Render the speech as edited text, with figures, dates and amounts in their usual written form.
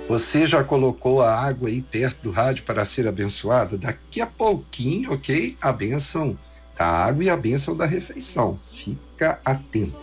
Você já colocou a água aí perto do rádio para ser abençoada? Daqui a pouquinho, ok? A bênção da água e a bênção da refeição. Fica atento.